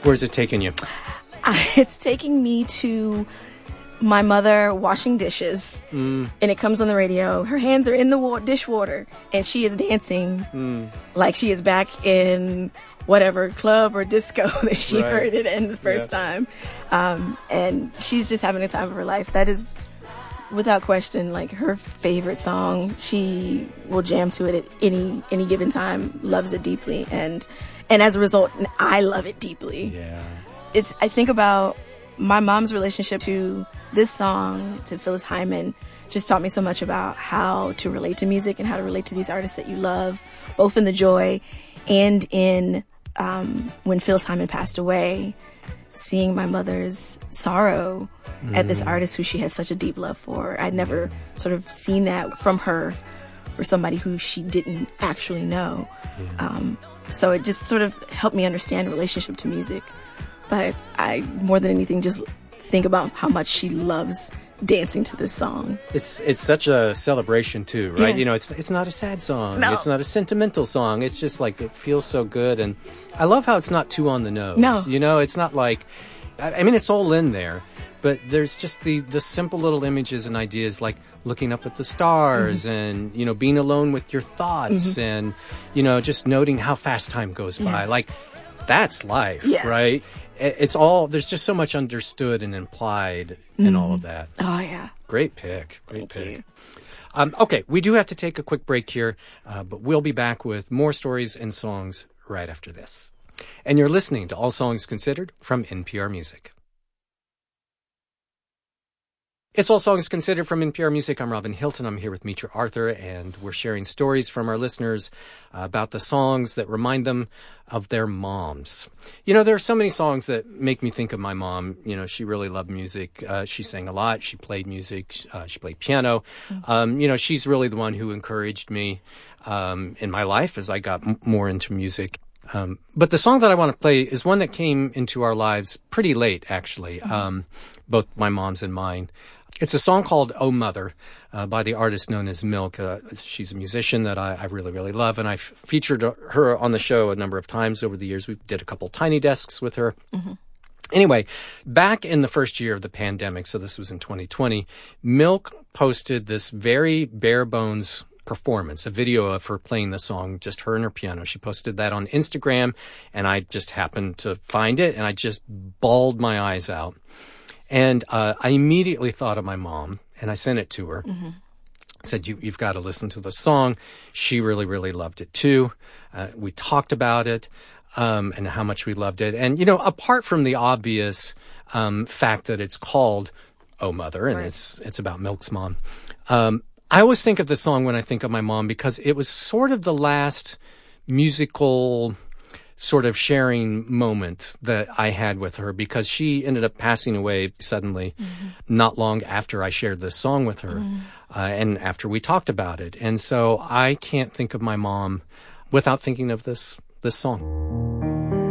Where's it taking you? It's taking me to my mother washing dishes, and it comes on the radio. Her hands are in the dishwater, and she is dancing like she is back in whatever club or disco that she heard it in the first time. And she's just having the time of her life. That is, without question, like her favorite song. She will jam to it at any given time, loves it deeply. And as a result, I love it deeply. Yeah. I think about my mom's relationship to this song, to Phyllis Hyman, just taught me so much about how to relate to music and how to relate to these artists that you love, both in the joy and in when Phyllis Hyman passed away, seeing my mother's sorrow at this artist who she has such a deep love for. I'd never sort of seen that from her for somebody who she didn't actually know. So it just sort of helped me understand relationship to music. But I, more than anything, just think about how much she loves dancing to this song. It's such a celebration too, right? Yes. You know, it's not a sad song. No. It's not a sentimental song. It's just like, it feels so good. And I love how it's not too on the nose. No. You know, it's not like, I mean, it's all in there, but there's just the simple little images and ideas, like looking up at the stars and, you know, being alone with your thoughts and, you know, just noting how fast time goes by. Like, that's life, right? It's all, there's just so much understood and implied in all of that. Oh, yeah. Great pick. Great Thank pick. you. Okay, we do have to take a quick break here, but we'll be back with more stories and songs right after this. And you're listening to All Songs Considered from NPR Music. It's All Songs Considered from NPR Music. I'm Robin Hilton. I'm here with Mitra Arthur, and we're sharing stories from our listeners about the songs that remind them of their moms. You know, there are so many songs that make me think of my mom. You know, she really loved music. She sang a lot. She played music. She played piano. You know, she's really the one who encouraged me in my life as I got more into music. But the song that I want to play is one that came into our lives pretty late, actually, both my mom's and mine. It's a song called Oh Mother by the artist known as Milk. She's a musician that I really, really love, and I've featured her on the show a number of times over the years. We did a couple Tiny Desks with her. Anyway, back in the first year of the pandemic, so this was in 2020, Milk posted this very bare bones performance, a video of her playing the song, just her and her piano. She posted that on Instagram, and I just happened to find it, and I just bawled my eyes out. And I immediately thought of my mom, and I sent it to her. Said, you've got to listen to the song. She really, really loved it too. We talked about it and how much we loved it. And, you know, apart from the obvious fact that it's called Oh Mother, and it's about Milk's mom, I always think of the song when I think of my mom because it was sort of the last musical sort of sharing moment that I had with her, because she ended up passing away suddenly not long after I shared this song with her and after we talked about it. And so I can't think of my mom without thinking of this song.